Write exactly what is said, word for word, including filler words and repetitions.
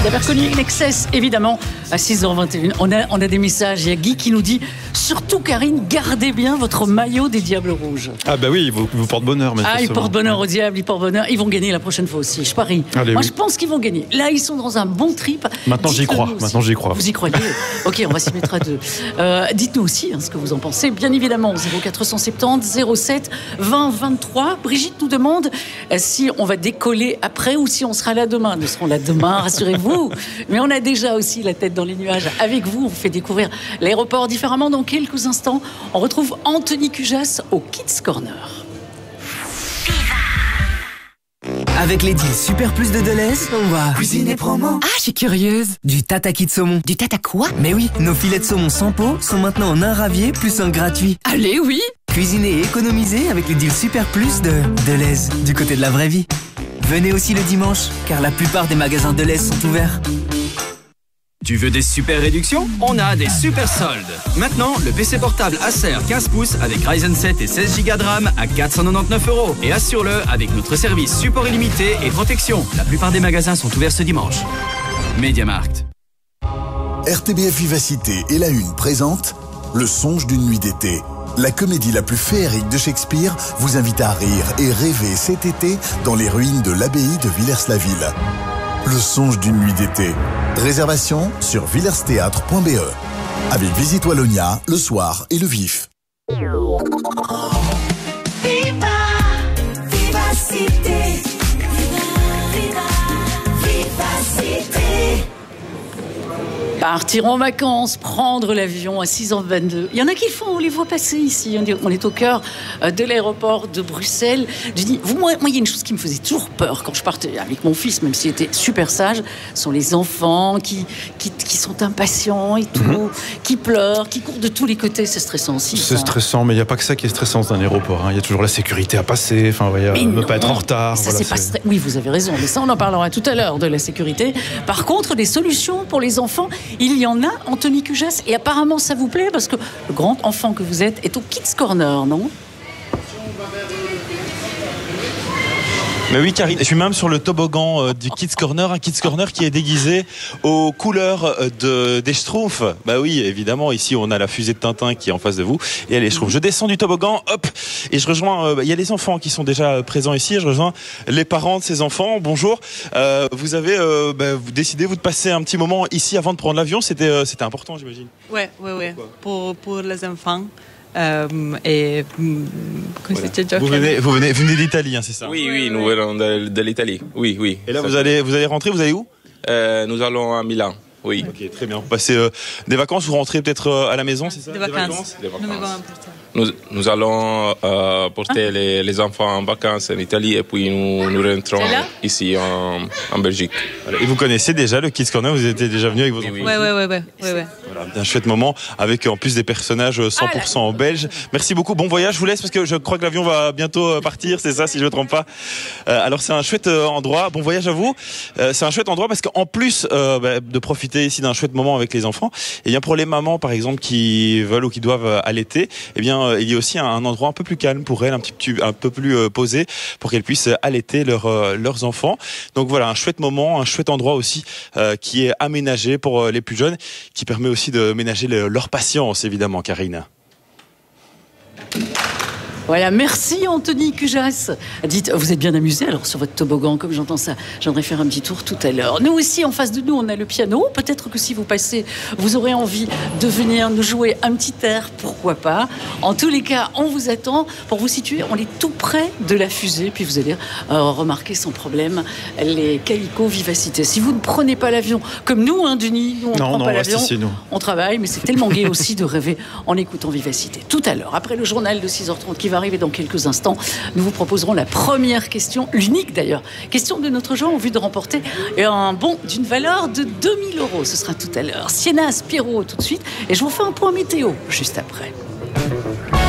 Vous avez reconnu In Excess, évidemment, à six heures vingt et une. On a, on a des messages. Il y a Guy qui nous dit « Surtout, Karine, gardez bien votre maillot des Diables Rouges. » Ah bah oui, il vous, vous porte bonheur. Ah, ils portent bonheur aux Diables, ils portent bonheur. Ils vont gagner la prochaine fois aussi, je parie. Allez, Moi, oui. je pense qu'ils vont gagner. Là, ils sont dans un bon trip. Maintenant, j'y crois. Maintenant, j'y crois. Vous y croyez? Ok, on va s'y mettre à deux. Euh, dites-nous aussi hein, ce que vous en pensez. Bien évidemment, zéro quatre cent soixante-dix, zéro sept, vingt, vingt-trois. Brigitte nous demande euh, si on va décoller après ou si on sera là demain. Nous serons là demain, rassurez-vous. Mais on a déjà aussi la tête dans les nuages avec vous. On vous fait découvrir l'aéroport différemment. Dans quelques instants, on retrouve Anthony Cujas au Kids Corner. Avec les deals Super Plus de Deleuze, on va Cuisiner promo. Ah, je suis curieuse. Du tataki de saumon. Du tata quoi? Mais oui, nos filets de saumon sans peau sont maintenant en un ravier plus un gratuit. Allez, oui. Cuisiner et économiser avec les deals Super Plus de Deleuze, du côté de la vraie vie. Venez aussi le dimanche, car la plupart des magasins Deleuze sont ouverts. Tu veux des super réductions? On a des super soldes. Maintenant, le P C portable Acer quinze pouces avec Ryzen sept et seize giga de RAM à quatre cent quatre-vingt-dix-neuf euros. Et assure-le avec notre service support illimité et protection. La plupart des magasins sont ouverts ce dimanche. MediaMarkt. R T B F Vivacité et La Une présente Le Songe d'une nuit d'été. La comédie la plus féerique de Shakespeare vous invite à rire et rêver cet été dans les ruines de l'abbaye de Villers-la-Ville. Le Songe d'une nuit d'été. Réservation sur villersthéâtre point b e. Avec Visite Wallonia, le soir et le vif. Viva, Vivacité. Viva, Vivacité. Partir en vacances, prendre l'avion à six heures vingt-deux. Il y en a qui le font, on les voit passer ici. On est au cœur de l'aéroport de Bruxelles. Je dis, vous, moi, moi, il y a une chose qui me faisait toujours peur quand je partais avec mon fils, même s'il était super sage, ce sont les enfants qui, qui, qui sont impatients et tout, mmh. qui pleurent, qui courent de tous les côtés. C'est stressant aussi. C'est stressant, mais il n'y a pas que ça qui est stressant dans un aéroport. Il hein. y a toujours la sécurité à passer, enfin, il y a ne pas être en retard. Ça, voilà, c'est pas stre... Oui, vous avez raison, mais ça, on en parlera tout à l'heure de la sécurité. Par contre, des solutions pour les enfants, il y en a, Anthony Cujas, et apparemment ça vous plaît parce que le grand enfant que vous êtes est au Kids Corner, non? Mais oui, Karine, je suis même sur le toboggan euh, du Kids Corner, un Kids Corner qui est déguisé aux couleurs de, des Schtroumpfs. Bah oui, évidemment, ici on a la fusée de Tintin qui est en face de vous, et il y a les Schtroumpfs. Je descends du toboggan, hop, et je rejoins, euh, il y a les enfants qui sont déjà présents ici, et je rejoins les parents de ces enfants. Bonjour, euh, vous avez euh, bah, vous décidé vous de passer un petit moment ici avant de prendre l'avion, c'était euh, c'était important, j'imagine. Ouais, ouais, ouais, pour, pour les enfants. Euh, et voilà. vous venez, vous venez, venez d'Italie, hein, c'est ça? Oui, oui, nous venons de, de l'Italie. Oui, oui. Et là, vous allez, vous allez rentrer. Vous allez où? euh, Nous allons à Milan. Oui. Ok, très bien. Vous passez euh, des vacances, vous rentrez peut-être euh, à la maison, c'est ça? Des vacances. Des vacances. Nous, nous allons euh, porter ah. les, les enfants en vacances en Italie et puis nous, nous rentrons ici en, en Belgique. Voilà. Et vous connaissez déjà le Kids Corner? Vous étiez déjà venu avec vos enfants? Oui, oui, oui. oui, oui, oui, oui. Voilà, un chouette moment avec en plus des personnages cent pour cent belges. Merci beaucoup. Bon voyage. Je vous laisse parce que je crois que l'avion va bientôt partir. C'est ça, si je ne me trompe pas. Euh, alors c'est un chouette endroit. Bon voyage à vous. Euh, c'est un chouette endroit parce qu'en plus euh, bah, de profiter ici d'un chouette moment avec les enfants, et bien pour les mamans par exemple qui veulent ou qui doivent allaiter, et bien il y a aussi un endroit un peu plus calme pour elles, un petit un peu plus posé pour qu'elles puissent allaiter leurs leurs enfants. Donc voilà, un chouette moment, un chouette endroit aussi euh, qui est aménagé pour les plus jeunes, qui permet aussi de ménager le, leur patience évidemment, Karine. Voilà, merci Anthony Cujas. Dites, vous êtes bien amusé alors sur votre toboggan, comme j'entends ça. J'aimerais faire un petit tour tout à l'heure. Nous aussi, en face de nous, on a le piano. Peut-être que si vous passez, vous aurez envie de venir nous jouer un petit air, pourquoi pas. En tous les cas, on vous attend. Pour vous situer, on est tout près de la fusée. Puis vous allez euh, remarquer sans problème les Calico Vivacité. Si vous ne prenez pas l'avion, comme nous, hein, Denis, nous on ne prend non, pas l'avion, ici, on travaille, mais c'est tellement gai aussi de rêver en écoutant Vivacité. Tout à l'heure, après le journal de six heures trente qui va arriver dans quelques instants, nous vous proposerons la première question, l'unique d'ailleurs, question de notre genre en vue de remporter un bon d'une valeur de deux mille euros. Ce sera tout à l'heure. Sienna Spiro tout de suite, et je vous fais un point météo juste après.